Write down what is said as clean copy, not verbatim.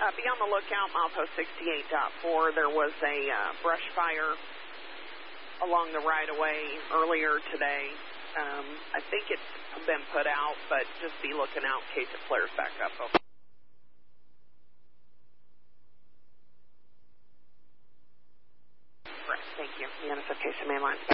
Be on the lookout, milepost 68.4. There was a brush fire along the right-of-way earlier today. I think it's been put out, but just be looking out in case it flares back up. Okay. Correct, thank you. The NSF case and mainline's back.